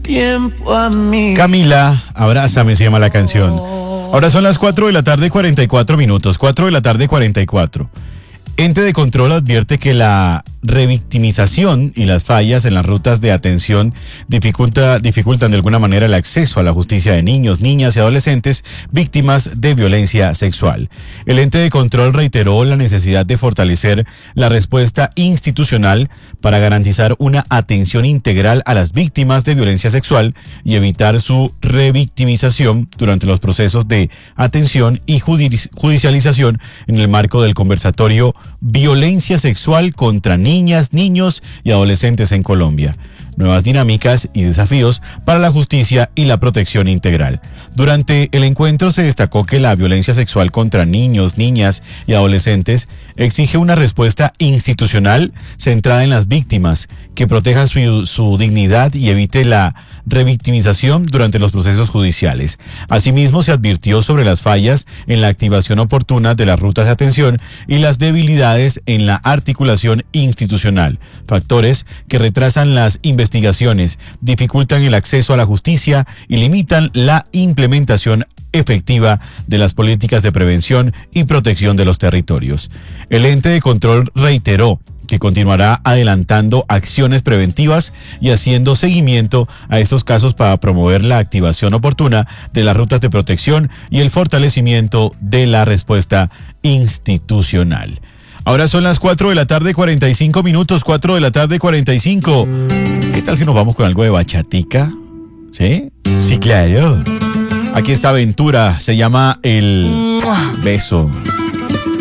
tiempo a mí. Camila, abrázame, se llama la canción. Ahora son las 4 de la tarde, 44 minutos. 4 de la tarde, 44. Ente de control advierte que la revictimización y las fallas en las rutas de atención dificultan de alguna manera el acceso a la justicia de niños, niñas y adolescentes víctimas de violencia sexual. El ente de control reiteró la necesidad de fortalecer la respuesta institucional para garantizar una atención integral a las víctimas de violencia sexual y evitar su revictimización durante los procesos de atención y judicialización en el marco del conversatorio Violencia Sexual contra Niñas, Niños y Adolescentes en Colombia. Nuevas dinámicas y desafíos para la justicia y la protección integral. Durante el encuentro se destacó que la violencia sexual contra niños, niñas y adolescentes exige una respuesta institucional centrada en las víctimas, que proteja su dignidad y evite la revictimización durante los procesos judiciales. Asimismo, se advirtió sobre las fallas en la activación oportuna de las rutas de atención y las debilidades en la articulación institucional, factores que retrasan las investigaciones, dificultan el acceso a la justicia y limitan la implementación efectiva de las políticas de prevención y protección de los territorios. El ente de control reiteró que continuará adelantando acciones preventivas y haciendo seguimiento a estos casos para promover la activación oportuna de las rutas de protección y el fortalecimiento de la respuesta institucional. Ahora son las 4 de la tarde, 45 minutos, 4 de la tarde, 45. ¿Qué tal si nos vamos con algo de bachatica? ¿Sí? Sí, claro. Aquí está Aventura, se llama El Beso.